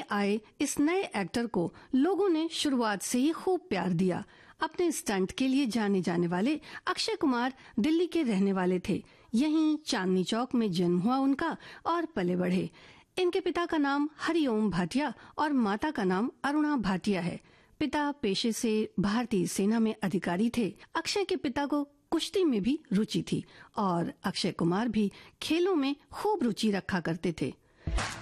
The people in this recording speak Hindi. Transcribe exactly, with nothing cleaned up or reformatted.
आए इस नए एक्टर को लोगों ने शुरुआत से ही खूब प्यार दिया। अपने स्टंट के लिए जाने जाने वाले अक्षय कुमार दिल्ली के रहने वाले थे। यहीं चांदनी चौक में जन्म हुआ उनका और पले बढ़े। इनके पिता का नाम हरिओम भाटिया और माता का नाम अरुणा भाटिया है। पिता पेशे से भारतीय सेना में अधिकारी थे। अक्षय के पिता को कुश्ती में भी रुचि थी और अक्षय कुमार भी खेलों में खूब रुचि रखा करते थे।